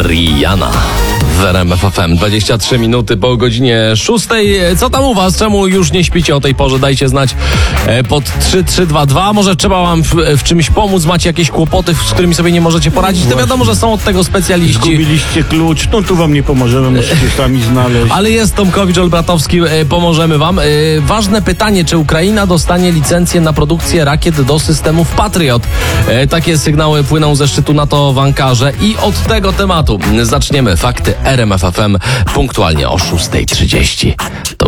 Rihanna w RMF FM. 23 minuty po godzinie 6. Co tam u was? Czemu już nie śpicie o tej porze? Dajcie znać pod 3322. Może trzeba wam w czymś pomóc? Macie jakieś kłopoty, z którymi sobie nie możecie poradzić? To wiadomo, że są od tego specjaliści. Zgubiliście klucz, no tu wam nie pomożemy, musicie sami znaleźć. Ale jest Tomkowicz, Olbratowski, pomożemy wam. Ważne pytanie, czy Ukraina dostanie licencję na produkcję rakiet do systemów Patriot? Takie sygnały płyną ze szczytu NATO w Ankarze i od tego tematu zaczniemy. Fakty RMF FM punktualnie o 6:30.